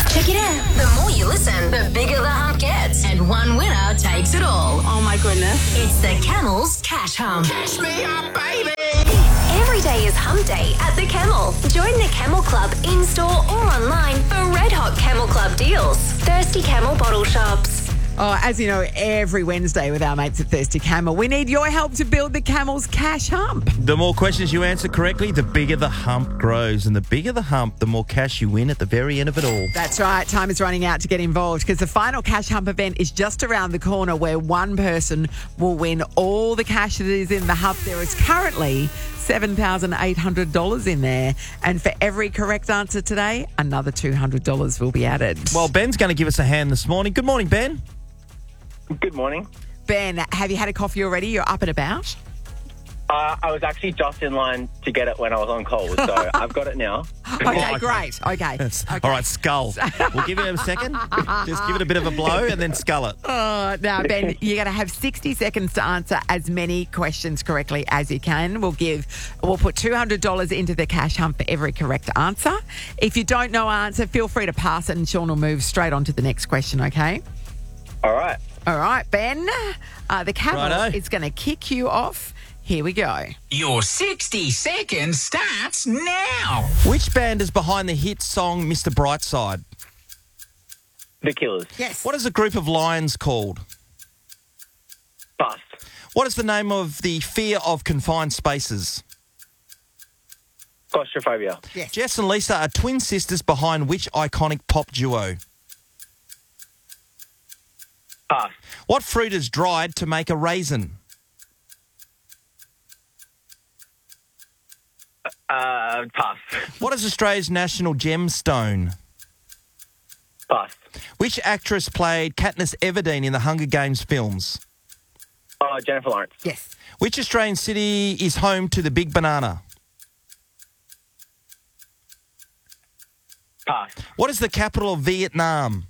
Check it out. The more you listen, the bigger the hump gets. And one winner takes it all. Oh, my goodness. It's the Camel's Cash Hump. Cash me up, baby! Every day is hump day at the Camel. Join the Camel Club in-store or online for red-hot Camel Club deals. Thirsty Camel bottle shops. Oh, as you know, every Wednesday with our mates at Thirsty Camel, we need your help to build the Camel's Cash Hump. The more questions you answer correctly, the bigger the hump grows. And the bigger the hump, the more cash you win at the very end of it all. That's right. Time is running out to get involved because the final Cash Hump event is just around the corner where one person will win all the cash that is in the hump. There is currently $7,800 in there. And for every correct answer today, another $200 will be added. Well, Ben's going to give us a hand this morning. Good morning, Ben. Good morning. Ben, have you had a coffee already? You're up and about? I was actually just in line to get it when I was on call, so I've got it now. Okay, great. Okay. All right, skull. We'll give it a second. Just give it a bit of a blow and then skull it. Now, Ben, you're going to have 60 seconds to answer as many questions correctly as you can. We'll put $200 into the cash hump for every correct answer. If you don't know our answer, feel free to pass it and Sean will move straight on to the next question, okay? All right. All right, Ben. The Camel is going to kick you off. Here we go. Your 60 seconds starts now. Which band is behind the hit song Mr. Brightside? The Killers. Yes. What is a group of lions called? Bust. What is the name of the fear of confined spaces? Claustrophobia. Yes. Jess and Lisa are twin sisters behind which iconic pop duo? Pass. What fruit is dried to make a raisin? Pass. What is Australia's national gemstone? Pass. Which actress played Katniss Everdeen in the Hunger Games films? Jennifer Lawrence. Yes. Which Australian city is home to the Big Banana? Pass. What is the capital of Vietnam?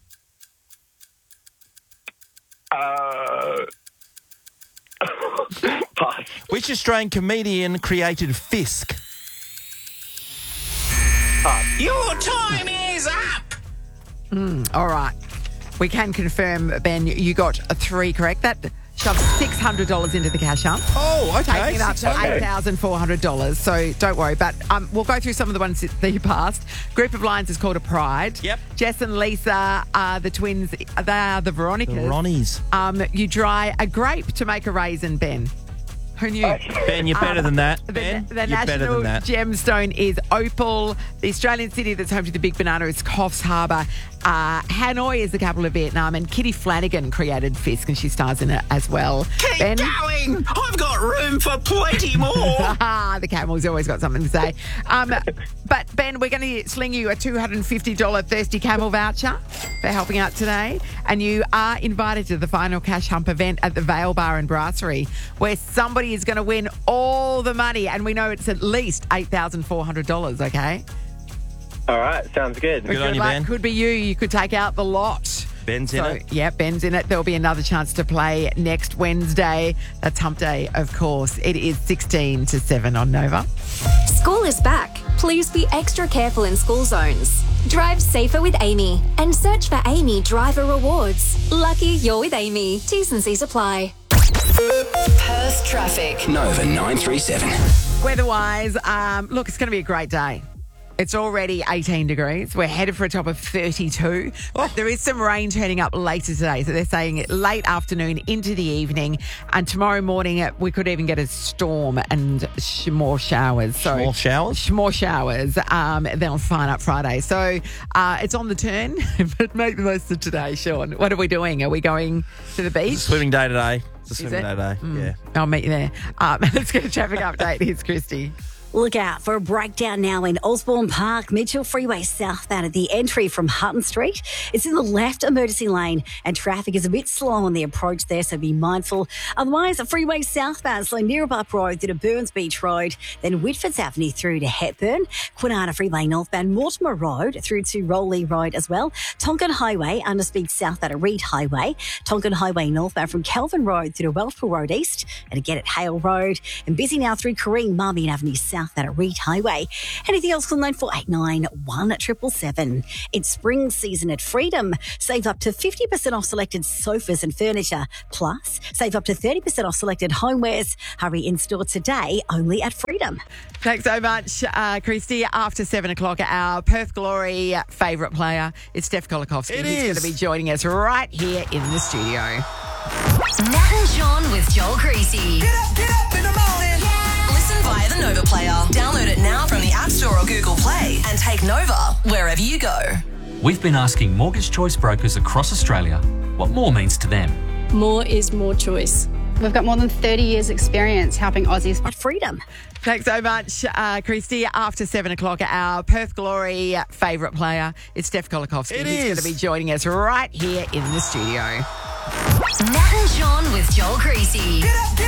Pass. Which Australian comedian created Fisk? Your time is up. All right. We can confirm, Ben, you got 3 correct. That shoves $600 into the cash hump. Oh, okay. Taking it up to $8,400. So don't worry. But we'll go through some of the ones that you passed. Group of Lions is called a Pride. Yep. Jess and Lisa are the twins. They are the Veronicas. The Ronnies. You dry a grape to make a raisin, Ben. Who knew? Ben, you're better than that. Ben, The you're better national than that. gemstone is opal. The Australian city that's home to the Big Banana is Coffs Harbour. Hanoi is the capital of Vietnam, and Kitty Flanagan created Fisk, and she stars in it as well. Keep Ben? going. I've got room for plenty more. The Camel's always got something to say. But, Ben, we're going to sling you a $250 Thirsty Camel voucher for helping out today. And you are invited to the final Cash Hump event at the Vale Bar and Brasserie, where somebody is going to win all the money. And we know it's at least $8,400, okay? All right. Sounds good. Good on you, Ben. Could be you. You could take out the lot. Ben's in it. Yeah, Ben's in it. There'll be another chance to play next Wednesday. That's Hump Day, of course. It is 16 to 7 on Nova. School is back. Please be extra careful in school zones. Drive safer with Amy and search for Amy Driver Rewards. Lucky you're with Amy. T's and C's apply. Perth traffic. Nova 937. Weather-wise, look, it's going to be a great day. It's already 18 degrees. We're headed for a top of 32. But there is some rain turning up later today. So they're saying late afternoon into the evening. And tomorrow morning, we could even get a storm and more showers. So More showers? More showers. Then on Fine Up Friday. So it's on the turn. But make the most of today, Sean. What are we doing? Are we going to the beach? It's a swimming day today. It's a Is swimming it? day today. Yeah. I'll meet you there. Let's get a traffic update. Here's Christy. Look out for a breakdown now in Osborne Park, Mitchell Freeway southbound at the entry from Hutton Street. It's in the left emergency lane and traffic is a bit slow on the approach there, so be mindful. Otherwise, freeway southbound, so Neerabup Road through to Burns Beach Road, then Whitfords Avenue through to Hepburn, Kwinana Freeway northbound, Mortimer Road through to Rowley Road as well, Tonkin Highway, underspeed southbound at Reed Highway, Tonkin Highway northbound from Kelvin Road through to Welshpool Road East, and again at Hale Road, and busy now through Kareem Marmion Avenue South south out of Reed Highway. Anything else, call 9489 1777. It's spring season at Freedom. Save up to 50% off selected sofas and furniture. Plus, save up to 30% off selected homewares. Hurry in store today, only at Freedom. Thanks so much, Christy. After 7 o'clock, our Perth Glory favourite player is Steph Kolakowski. It He's is. going to be joining us right here in the studio. Nat and John with Joel Creasy. Get up in the morning. Listen via the Nova Player. Download it now from the App Store or Google Play and take Nova wherever you go. We've been asking mortgage choice brokers across Australia what more means to them. More is more choice. We've got more than 30 years experience helping Aussies. At Freedom. Thanks so much, Christy. After 7 o'clock, our Perth Glory favourite player is Steph Kolakowski. It He's is. going to be joining us right here in the studio. Nat and John with Joel Creasy. Get